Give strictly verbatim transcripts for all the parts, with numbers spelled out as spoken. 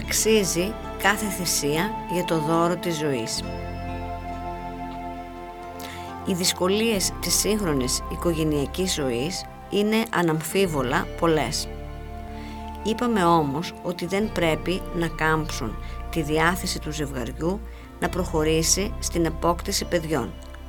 αξίζει κάθε θυσία για το δώρο της ζωής. Οι δυσκολίες της σύγχρονης οικογενειακής ζωής είναι αναμφίβολα πολλές. Είπαμε όμως ότι δεν πρέπει να κάμψουν τη διάθεση του ζευγαριού να προχωρήσει στην απόκτηση παιδιών.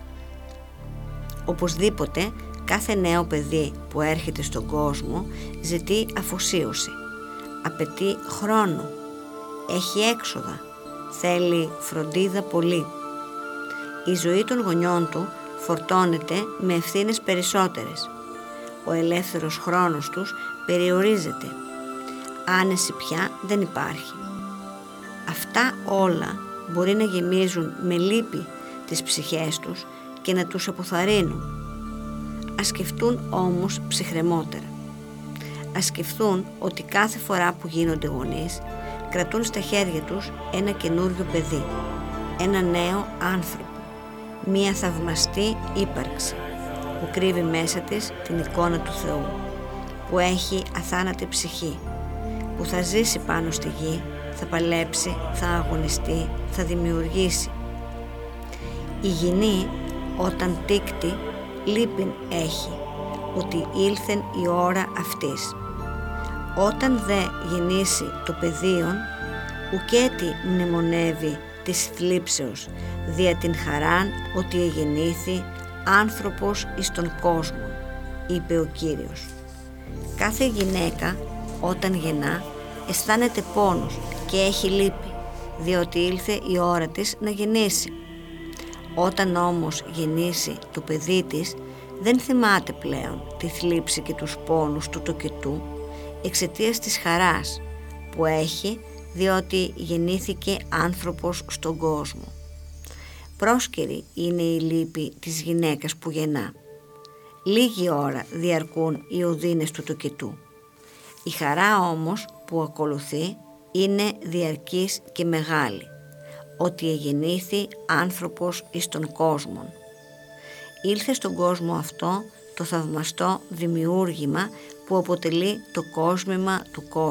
Οπωσδήποτε κάθε νέο παιδί που έρχεται στον κόσμο ζητεί αφοσίωση, απαιτεί χρόνο, έχει έξοδα, θέλει φροντίδα πολύ. Η ζωή των γονιών του φορτώνεται με ευθύνες περισσότερες. Ο ελεύθερος χρόνος τους περιορίζεται. Άνεση πια δεν υπάρχει. Αυτά όλα μπορεί να γεμίζουν με λύπη τις ψυχές τους και να τους αποθαρρύνουν. Ας σκεφτούν όμως ψυχρεμότερα. Ας σκεφτούν ότι κάθε φορά που γίνονται γονείς κρατούν στα χέρια τους ένα καινούριο παιδί, ένα νέο άνθρωπο, μία θαυμαστή ύπαρξη που κρύβει μέσα της την εικόνα του Θεού, που έχει αθάνατη ψυχή, που θα ζήσει πάνω στη γη, θα παλέψει, θα αγωνιστεί, θα δημιουργήσει. Η γυνή όταν τίκτη λύπην έχει ότι ήλθεν η ώρα αυτής. Όταν δε γεννήσει το παιδίον, ουκέτι μνημονεύει της θλίψεως δια την χαράν ότι εγεννήθη άνθρωπος εις τον κόσμο, είπε ο Κύριος. Κάθε γυναίκα όταν γεννά αισθάνεται πόνος και έχει λύπη, διότι ήλθε η ώρα της να γεννήσει. Όταν όμως γεννήσει το παιδί της, δεν θυμάται πλέον τη θλίψη και τους πόνους του τοκετού, εξαιτίας της χαράς που έχει, διότι γεννήθηκε άνθρωπος στον κόσμο. Πρόσκαιρη είναι η λύπη της γυναίκας που γεννά. Λίγη ώρα διαρκούν οι οδύνες του τοκετού. Η χαρά όμως που ακολουθεί είναι διαρκής και μεγάλη, ότι εγεννήθη άνθρωπος εις τον κόσμο. Ήλθε στον κόσμο αυτό το θαυμαστό δημιούργημα που αποτελεί το κόσμημα του κόσμου.